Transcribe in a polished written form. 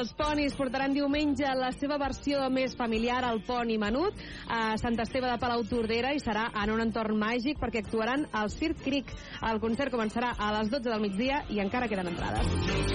Els ponis portaran diumenge la seva versió més familiar, el poni menut, a Sant Esteve de Palautordera, i serà en un entorn màgic perquè actuaran al Circ Cric. El concert començarà a les 12 del migdia i encara queden entrades.